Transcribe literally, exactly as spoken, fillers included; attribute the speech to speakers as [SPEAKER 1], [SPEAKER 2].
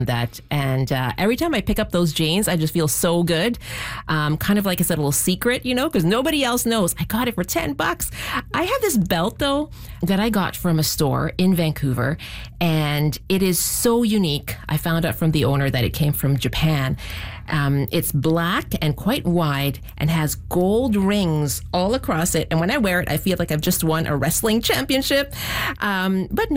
[SPEAKER 1] that. And uh, every time I pick up those jeans, I just feel so good. Um, kind of like it's a little secret, you know, because nobody else knows. I got it for ten bucks. I have this belt, though, that I got from a store in Vancouver, and it is so unique. I found out from the owner that it came from Japan. Um, it's black and quite wide and has gold rings all across it. And when I wear it, I feel like I've just won a wrestling championship. Um, but no.